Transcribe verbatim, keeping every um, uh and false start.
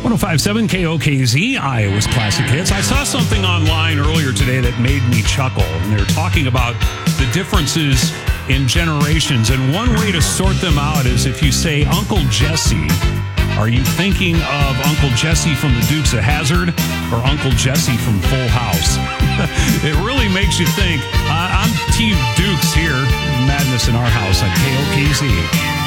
oh five point seven K O K Z, Iowa's Classic Hits. I saw something online earlier today that made me chuckle, and they were talking about the differences in generations, and one way to sort them out is if you say Uncle Jesse, are you thinking of Uncle Jesse from the Dukes of Hazzard or Uncle Jesse from Full House? It really makes you think. Uh, I'm Team Dukes here, Madness in Our House on K O K Z.